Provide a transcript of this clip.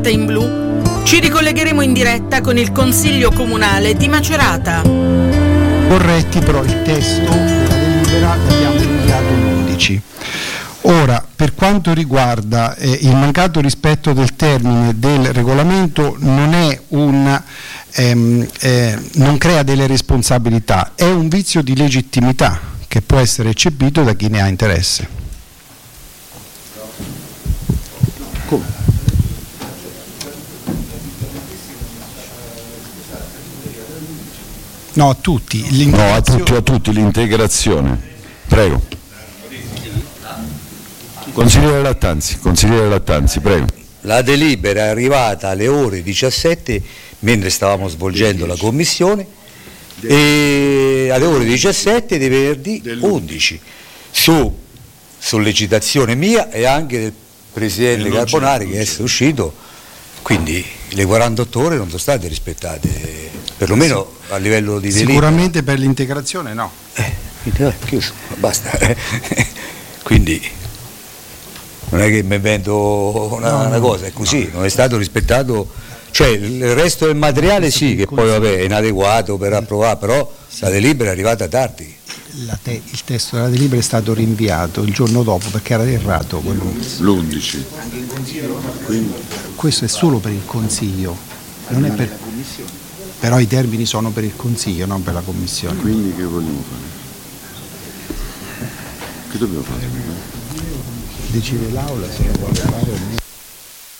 in blu, ci ricollegheremo in diretta con il Consiglio Comunale di Macerata. Corretti, però il testo della delibera l'abbiamo rinviato l'11. Ora, per quanto riguarda il mancato rispetto del termine del regolamento, non è non crea delle responsabilità, è un vizio di legittimità che può essere eccepito da chi ne ha interesse. Come? No, a tutti. No, a tutti l'integrazione. Prego. Consigliere Lattanzi, prego. La delibera è arrivata alle ore 17 mentre stavamo svolgendo la commissione e alle ore 17 di venerdì 11 su sollecitazione mia e anche del Presidente Carbonari che è uscito, quindi le 48 ore non sono state rispettate, perlomeno a livello di delibera. Sicuramente per l'integrazione no. Chiuso, basta. Quindi non è che mi invento una cosa, è così, non è stato rispettato, cioè il resto del materiale sì, che poi vabbè è inadeguato per approvare, però la delibera è arrivata tardi. Il testo della delibera è stato rinviato il giorno dopo perché era errato l'11. Questo è solo per il Consiglio, non è per la Commissione. Però i termini sono per il Consiglio, non per la Commissione. Quindi che vogliamo fare? Che dobbiamo fare? Decide l'Aula se lo vuole fare o no.